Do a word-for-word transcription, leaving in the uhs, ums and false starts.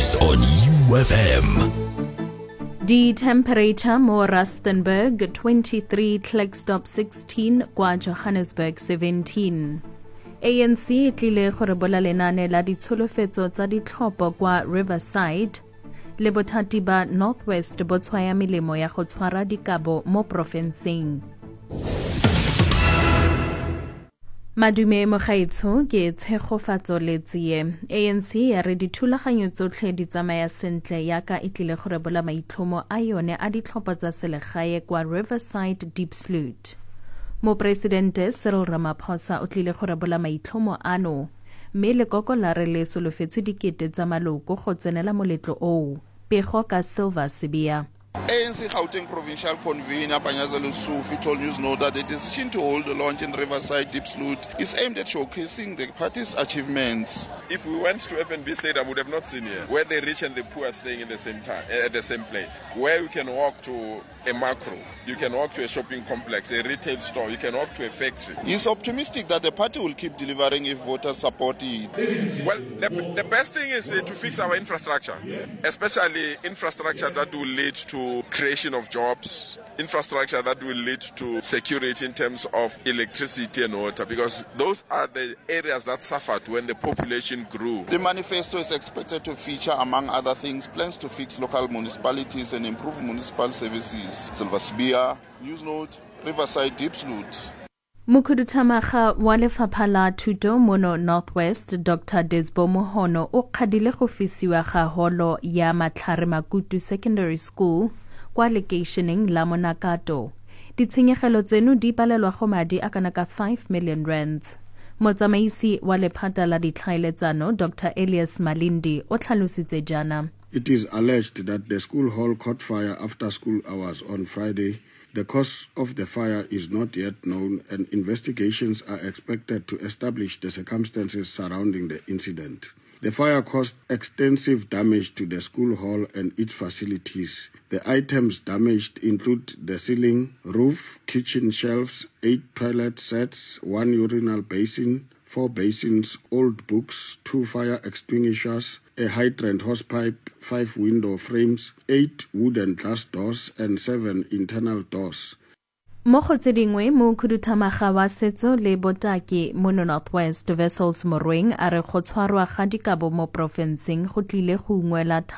News on U F M. The temperature mo Rustenburg twenty-three, Klerksdorp sixteen, kwa Johannesburg seventeen. A N C e tlile go rebola lenane la ditsholofetso tsa ditlhopho kwa Riverside. Le bothati ba Northwest bo tshwaya melemo ya go tshwara dikabo mo profenseng. Madume mogaetsho ke tshegofatso le tsie. A N C ya re dithulaganyo tsotlhe di tsamaya sentle yaka e tlile go rebola maitlhomo a yone a ditlhopho tsa selegae kwa Riverside Diepsloot. Mopresidente Cyril Ramaphosa o tlile go rebola maitlhomo ano, mme lekoko la re le solofetse dikete tsa maloko go tsenela moletlo oo. Pego ka Silva Sibia. A N C Gauteng Provincial Convener Panyazelo Sufi told Newsnote that the decision to hold the launch in Riverside Diepsloot is aimed at showcasing the party's achievements. If we went to F N B Stadium, we would have not seen here, where the rich and the poor are staying in the same time, at the same place, where you can walk to a macro, you can walk to a shopping complex, a retail store, you can walk to a factory. He's optimistic that the party will keep delivering if voters support it. Well, the, the best thing is uh, to fix our infrastructure, especially infrastructure that will lead to creation of jobs, infrastructure that will lead to security in terms of electricity and water, because those are the areas that suffered when the population grew. The manifesto is expected to feature, among other things, plans to fix local municipalities and improve municipal services. Silva Sibia, Newsnote, Riverside Diepsloot. Mokhuduthamaga wa lefapha la thuto mono Northwest Doctor Desbo Mohono o kgadile go fisiwa ga holo ya Matlhare Makutu Secondary School kwa lekeišeneng la Monakato. Ditshenyegelo tseno di palelwa go madi a kana ka five million rands. Motsamaisi wa lephata la ditlhaeletsano Doctor Elias Malindi o tlhalositse jana. It is alleged that the school hall caught fire after school hours on Friday. The cause of the fire is not yet known, and investigations are expected to establish the circumstances surrounding the incident. The fire caused extensive damage to the school hall and its facilities. The items damaged include the ceiling, roof, kitchen shelves, eight toilet sets, one urinal basin, four basins, old books, two fire extinguishers, a hydrant hosepipe, five window frames, eight wooden glass doors, and seven internal doors. Mo go tse dingwe mokhuduthamaga wa setso le botaki mono Northwest Wessels Morweng a re go tshwarwa ga dikabo mo profenseng go tlile go ungwela